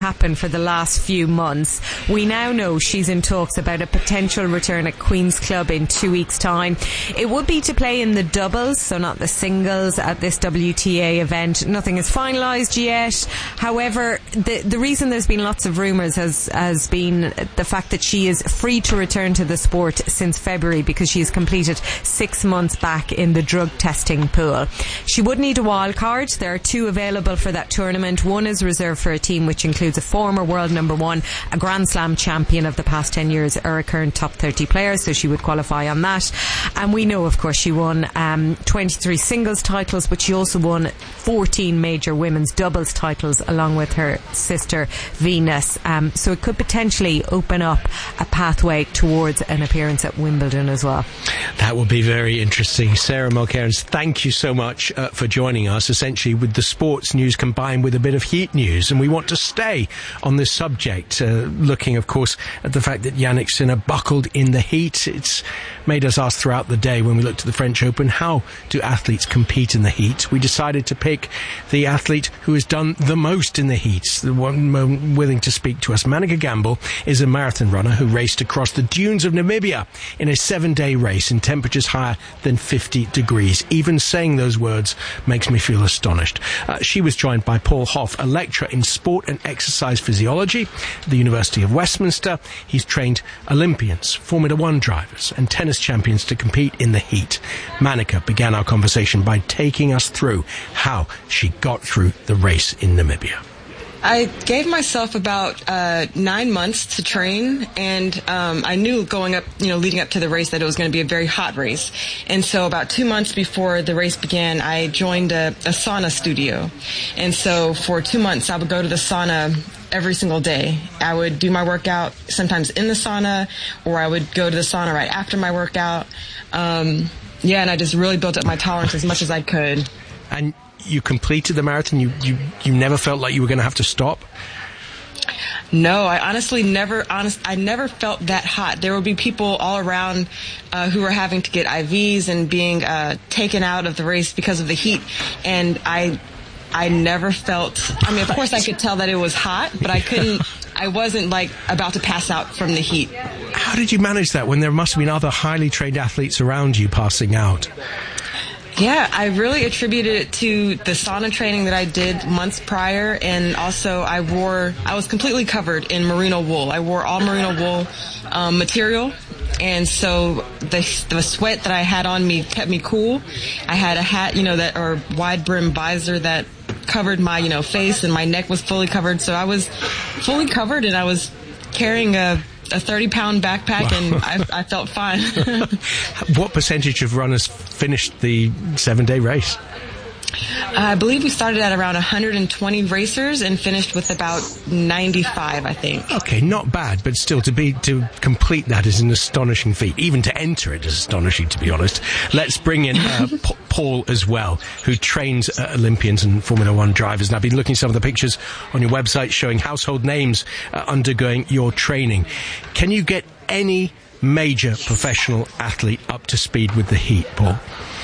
happen for the last few months. We now know she's in talks about a potential return at Queen's Club in 2 weeks' time. It would be to play in the doubles, so not the singles, at this WTA event. Nothing is finalised yet. However, the reason there's been lots of rumours has been the fact that she is free to return to the sport since February because she has completed 6 months back in the drug testing pool. She would need a wild card. There are 2 available for that tournament. One is reserved for a team which includes a former world number 1, a Grand Slam champion of the past 10 years, or a current top 30 player, so she would qualify on that. And we know, of course, she won 23 singles titles, but she also won 14 major women's doubles titles along with her sister Venus. So it could potentially open up a pathway towards an appearance at Wimbledon as well. That will be very interesting. Sarah Mulcairns, thank you so much for joining us, essentially with the sports news combined with a bit of heat news. And we want to stay on this subject, looking, of course, at the fact that Jannik Sinner buckled in the heat. It's made us ask throughout the day when we looked at the French Open, how do athletes compete in the heat? We decided to pick the athlete who has done the most in the heat, the one willing to speak to us. Maneka Gamble is a marathon runner who raced across the dunes of Namibia in a 7-day race in temperatures higher than 50 degrees. Even saying those words makes me feel astonished. She was joined by Paul Hoff, a lecturer in sport and exercise physiology at the University of Westminster. He's trained Olympians, Formula One drivers and tennis champions to compete in the heat. Maneka began our conversation by taking us through how she got through the race in Namibia. I gave myself about 9 months to train, and I knew going up, leading up to the race, that it was going to be a very hot race. And so about 2 months before the race began, I joined a sauna studio. And so for 2 months, I would go to the sauna every single day. I would do my workout sometimes in the sauna, or I would go to the sauna right after my workout. And I just really built up my tolerance as much as I could. And you completed the marathon? You never felt like you were going to have to stop? No, I honestly never felt that hot. There would be people all around who were having to get IVs and being taken out of the race because of the heat. And I never felt, of course I could tell that it was hot, but I wasn't like about to pass out from the heat. How did you manage that when there must have been other highly trained athletes around you passing out? Yeah, I really attributed it to the sauna training that I did months prior, and also I was completely covered in merino wool. I wore all merino wool material, and so the sweat that I had on me kept me cool. I had a hat, or wide brim visor that covered my, face, and my neck was fully covered. So I was fully covered, and I was carrying a 30-pound backpack. Wow. And I felt fine. What percentage of runners finished the 7-day race? I believe we started at around 120 racers and finished with about 95, I think. Okay, not bad, but still to complete that is an astonishing feat. Even to enter it is astonishing, to be honest. Let's bring in Paul as well, who trains Olympians and Formula One drivers. And I've been looking at some of the pictures on your website showing household names undergoing your training. Can you get any major professional athlete up to speed with the heat, Paul?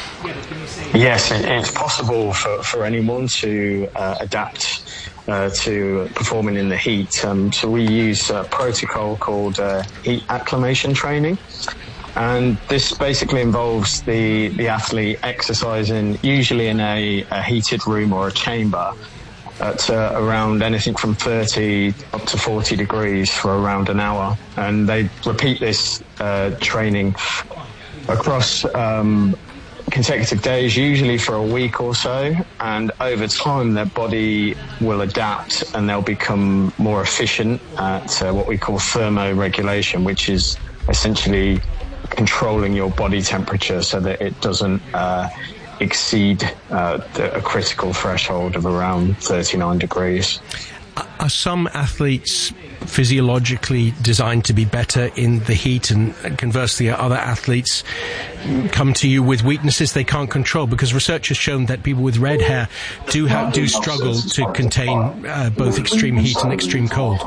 Yes, it's possible for anyone to adapt to performing in the heat. So we use a protocol called heat acclimation training. And this basically involves the athlete exercising usually in a heated room or a chamber at around anything from 30 up to 40 degrees for around an hour. And they repeat this training across consecutive days, usually for a week or so, and over time their body will adapt and they'll become more efficient at what we call thermoregulation, which is essentially controlling your body temperature so that it doesn't exceed a critical threshold of around 39 degrees. Are some athletes physiologically designed to be better in the heat, and conversely other athletes come to you with weaknesses they can't control? Because research has shown that people with red hair do struggle to contain both extreme heat and extreme cold.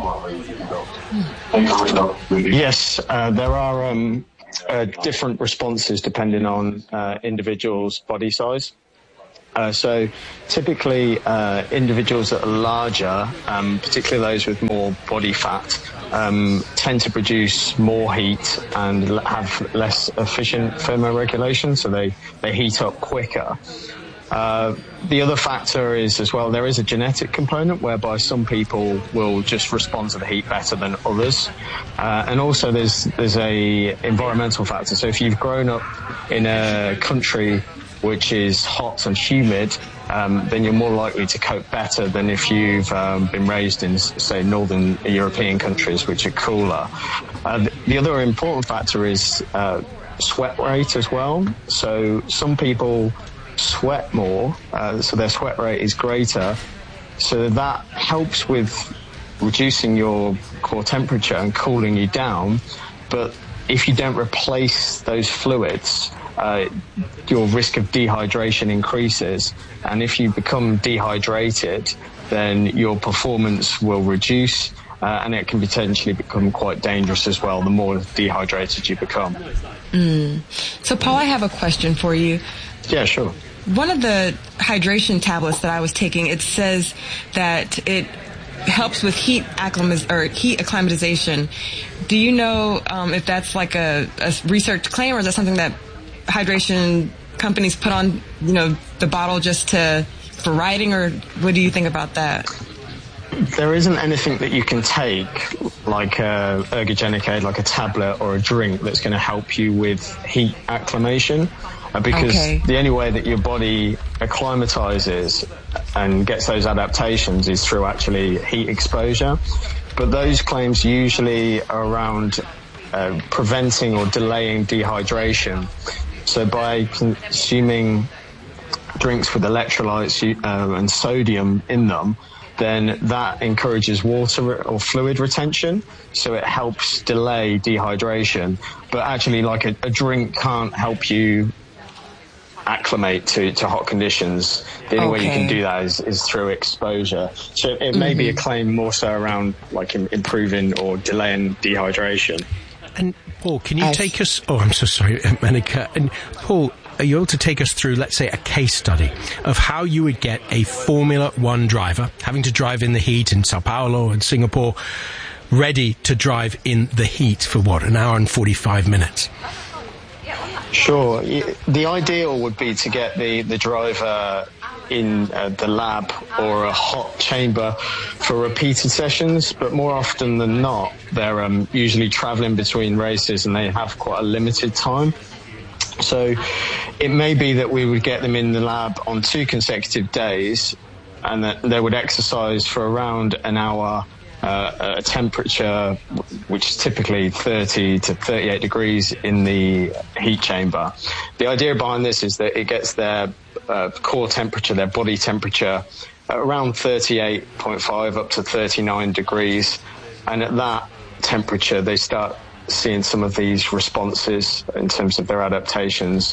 Yes, there are different responses depending on individuals' body size. So typically individuals that are larger, particularly those with more body fat, tend to produce more heat and have less efficient thermoregulation, so they heat up quicker. The other factor is as well, there is a genetic component whereby some people will just respond to the heat better than others. And also there's a environmental factor. So if you've grown up in a country which is hot and humid, then you're more likely to cope better than if you've been raised in, say, northern European countries, which are cooler. The other important factor is sweat rate as well. So some people sweat more, so their sweat rate is greater. So that helps with reducing your core temperature and cooling you down. But if you don't replace those fluids, your risk of dehydration increases, and if you become dehydrated, then your performance will reduce, and it can potentially become quite dangerous as well, the more dehydrated you become. So, Paul, I have a question for you. Yeah, sure. One of the hydration tablets that I was taking, it says that it helps with heat acclimatization. Do you know if that's like a research claim, or is that something that hydration companies put on, the bottle just for writing, or what do you think about that? There isn't anything that you can take, like a ergogenic aid, like a tablet or a drink, that's going to help you with heat acclimation, because the only way that your body acclimatizes and gets those adaptations is through actually heat exposure. But those claims usually are around preventing or delaying dehydration. So by consuming drinks with electrolytes and sodium in them, then that encourages water or fluid retention, so it helps delay dehydration. But actually, like a drink can't help you acclimate to hot conditions. The only way you can do that is through exposure. So it may be a claim more so around like improving or delaying dehydration. And Paul, can you take us... Oh, I'm so sorry, Manika. And Paul, are you able to take us through, let's say, a case study of how you would get a Formula One driver, having to drive in the heat in Sao Paulo and Singapore, ready to drive in the heat for, an hour and 45 minutes? Sure. The ideal would be to get the driver in the lab or a hot chamber for repeated sessions, but more often than not, they're usually traveling between races and they have quite a limited time. So it may be that we would get them in the lab on 2 consecutive days, and that they would exercise for around an hour at a temperature which is typically 30 to 38 degrees in the heat chamber. The idea behind this is that it gets their core temperature, their body temperature, at around 38.5 up to 39 degrees. And at that temperature, they start seeing some of these responses in terms of their adaptations.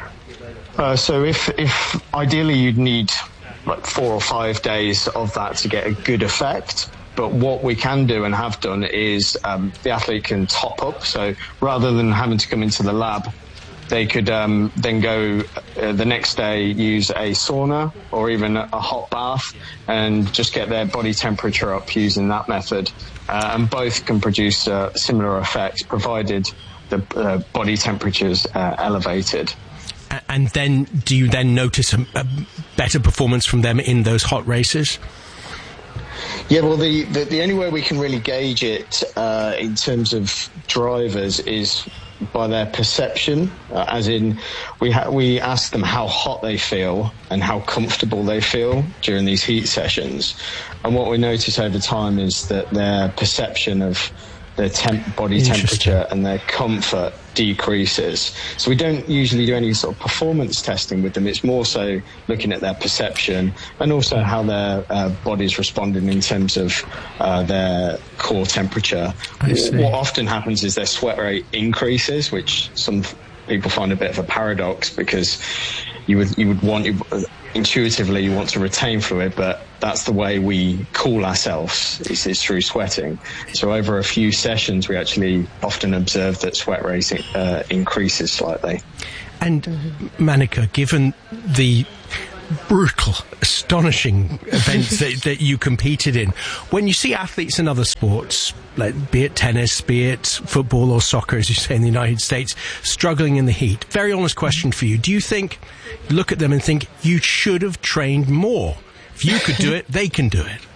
So if ideally you'd need like 4 or 5 days of that to get a good effect. But what we can do and have done is the athlete can top up. So rather than having to come into the lab, they could then go the next day, use a sauna or even a hot bath and just get their body temperature up using that method. And both can produce similar effects, provided the body temperature's elevated. And then do you then notice a better performance from them in those hot races? Yeah, well, the only way we can really gauge it in terms of drivers is by their perception, as in we ask them how hot they feel and how comfortable they feel during these heat sessions. And what we notice over time is that their perception of their body temperature and their comfort decreases. So we don't usually do any sort of performance testing with them. It's more so looking at their perception and also how their body's responding in terms of their core temperature. What often happens is their sweat rate increases, which some people find a bit of a paradox, because you would want intuitively you want to retain fluid, but that's the way we cool ourselves is through sweating. So over a few sessions, we actually often observe that sweat rate increases slightly. And Manika, given the brutal, astonishing events that you competed in. When you see athletes in other sports, like, be it tennis, be it football or soccer, as you say in the United States, struggling in the heat, very honest question for you. Do you think, look at them and think, you should have trained more? If you could do it, they can do it.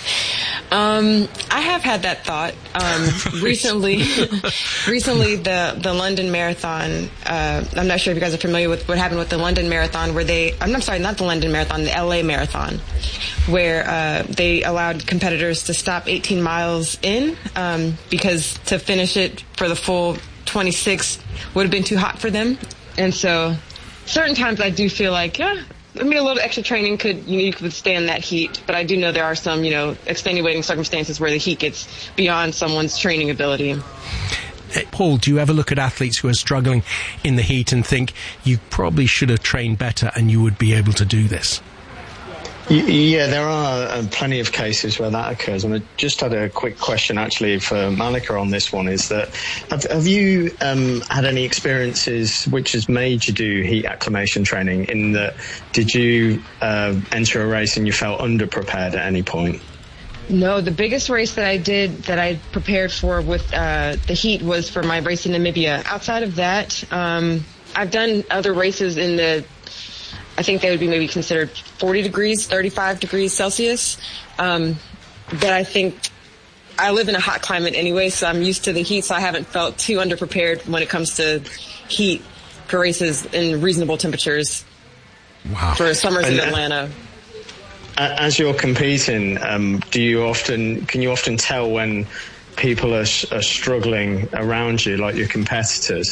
I have had that thought. Recently, the London Marathon, I'm not sure if you guys are familiar with what happened with the London Marathon, where I'm sorry, not the London Marathon, the LA Marathon, where they allowed competitors to stop 18 miles in, because to finish it for the full 26 would have been too hot for them. And so certain times I do feel like, a little extra training you could withstand that heat, but I do know there are some, extenuating circumstances where the heat gets beyond someone's training ability. Paul, do you ever look at athletes who are struggling in the heat and think you probably should have trained better and you would be able to do this? Yeah, there are plenty of cases where that occurs. And I just had a quick question actually for Manika on this one, is that have you had any experiences which has made you do heat acclimation training, in that did you enter a race and you felt underprepared at any point? No, the biggest race that I did that I prepared for with the heat was for my race in Namibia. Outside of that, I've done other races in I think they would be maybe considered 40 degrees, 35 degrees Celsius. But I think I live in a hot climate anyway, so I'm used to the heat, so I haven't felt too underprepared when it comes to heat for races in reasonable temperatures. Wow. For summers in Atlanta. As you're competing, can you often tell when people are struggling around you, like your competitors?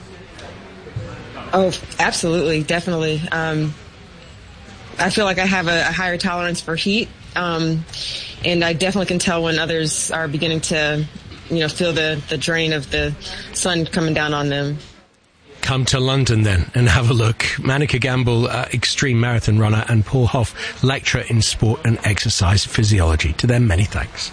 Oh, absolutely, definitely. I feel like I have a higher tolerance for heat, and I definitely can tell when others are beginning to, feel the drain of the sun coming down on them. Come to London then and have a look. Manika Gamble, extreme marathon runner, and Paul Hoff, lecturer in sport and exercise physiology. To them, many thanks.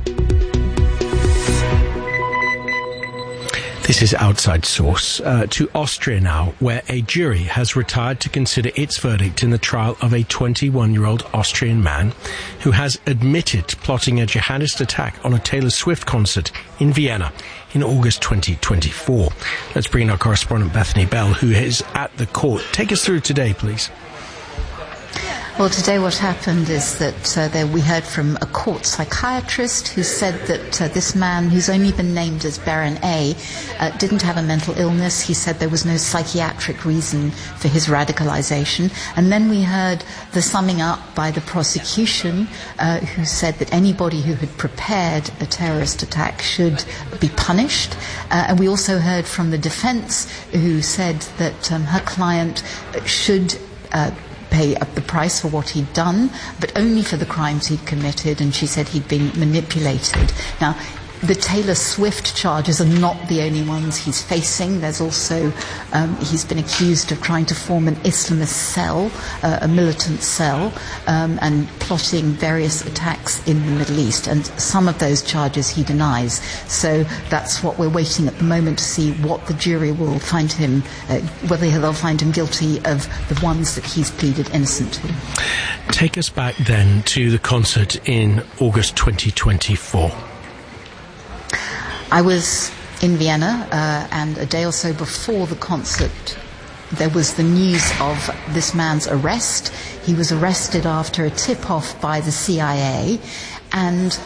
This is Outside Source. To Austria now, where a jury has retired to consider its verdict in the trial of a 21-year-old Austrian man who has admitted plotting a jihadist attack on a Taylor Swift concert in Vienna in August 2024. Let's bring in our correspondent Bethany Bell, who is at the court. Take us through today, please. Well, today what happened is that we heard from a court psychiatrist who said that this man, who's only been named as Baron A, didn't have a mental illness. He said there was no psychiatric reason for his radicalization. And then we heard the summing up by the prosecution, who said that anybody who had prepared a terrorist attack should be punished. And we also heard from the defense, who said that her client should pay up the price for what he'd done, but only for the crimes he'd committed, and she said he'd been manipulated. Now, the Taylor Swift charges are not the only ones he's facing. There's also, he's been accused of trying to form an Islamist cell, a militant cell, and plotting various attacks in the Middle East. And some of those charges he denies. So that's what we're waiting at the moment to see what the jury will find him, whether they'll find him guilty of the ones that he's pleaded innocent to. Take us back then to the concert in August 2024. I was in Vienna, and a day or so before the concert, there was the news of this man's arrest. He was arrested after a tip-off by the CIA, and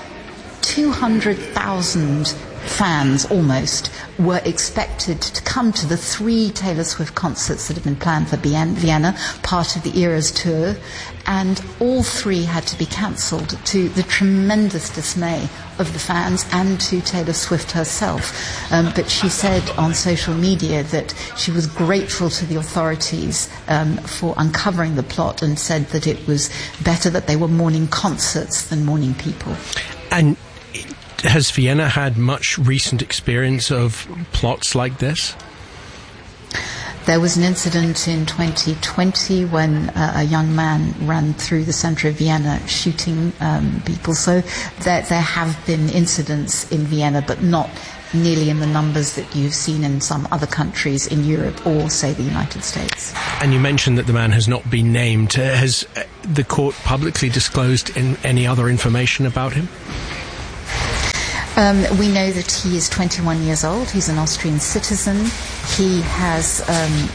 200,000 fans almost were expected to come to the 3 Taylor Swift concerts that had been planned for Vienna, part of the Eras tour, and all 3 had to be cancelled, to the tremendous dismay of the fans and to Taylor Swift herself. But she said on social media that she was grateful to the authorities for uncovering the plot, and said that it was better that they were mourning concerts than mourning people. And has Vienna had much recent experience of plots like this? There was an incident in 2020 when a young man ran through the centre of Vienna shooting people. So there have been incidents in Vienna, but not nearly in the numbers that you've seen in some other countries in Europe or, say, the United States. And you mentioned that the man has not been named. Has the court publicly disclosed any other information about him? We know that he is 21 years old. He's an Austrian citizen. He has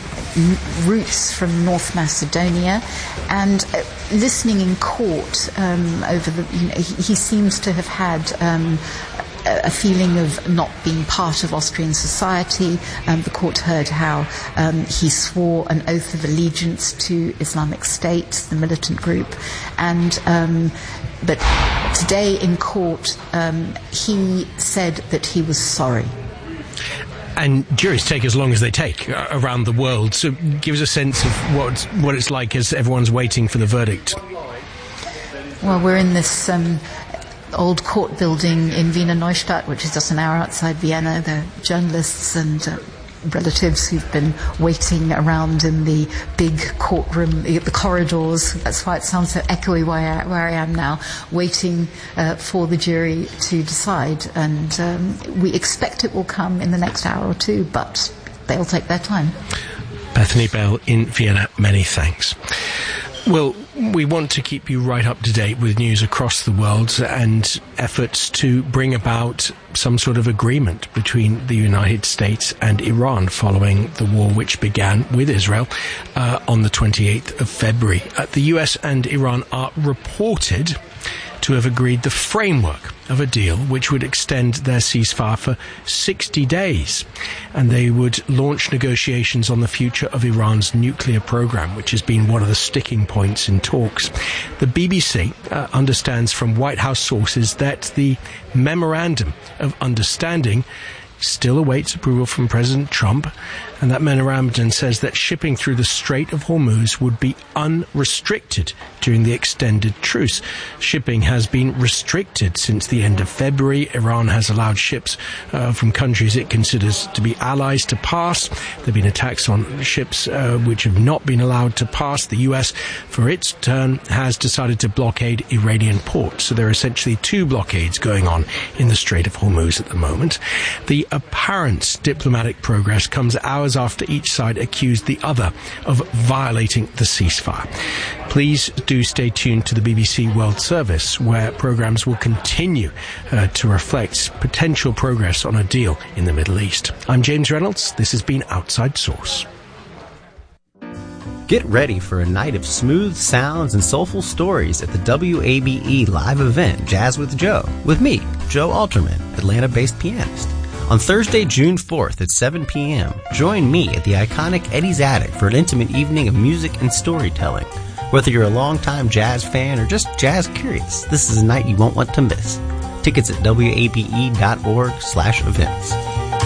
roots from North Macedonia, and listening in court he seems to have had a feeling of not being part of Austrian society. The court heard how he swore an oath of allegiance to Islamic State, the militant group, and but today in court he said that he was sorry. And juries take as long as they take around the world, so give us a sense of what it's like as everyone's waiting for the verdict. Well, we're in this old court building in Wiener Neustadt, which is just an hour outside Vienna. There are journalists and relatives who've been waiting around in the big courtroom, the corridors. That's why it sounds so echoey where I am now, waiting for the jury to decide. And we expect it will come in the next hour or two, but they'll take their time. Bethany Bell in Vienna, many thanks. Well, we want to keep you right up to date with news across the world and efforts to bring about some sort of agreement between the United States and Iran following the war which began with Israel on the 28th of February. The US and Iran are reported to have agreed the framework of a deal which would extend their ceasefire for 60 days. And they would launch negotiations on the future of Iran's nuclear program, which has been one of the sticking points in talks. The BBC understands from White House sources that the Memorandum of Understanding still awaits approval from President Trump, and that memorandum says that shipping through the Strait of Hormuz would be unrestricted during the extended truce. Shipping has been restricted since the end of February. Iran has allowed ships from countries it considers to be allies to pass. There have been attacks on ships which have not been allowed to pass. The US, for its turn, has decided to blockade Iranian ports. So there are essentially two blockades going on in the Strait of Hormuz at the moment. The apparent diplomatic progress comes hours after each side accused the other of violating the ceasefire. Please do stay tuned to the BBC World Service, where programmes will continue to reflect potential progress on a deal in the Middle East. I'm James Reynolds. This has been Outside Source. Get ready for a night of smooth sounds and soulful stories at the WABE live event Jazz with Joe, with me, Joe Alterman, Atlanta-based pianist. On Thursday, June 4th at 7 p.m., join me at the iconic Eddie's Attic for an intimate evening of music and storytelling. Whether you're a longtime jazz fan or just jazz curious, this is a night you won't want to miss. Tickets at wabe.org/events.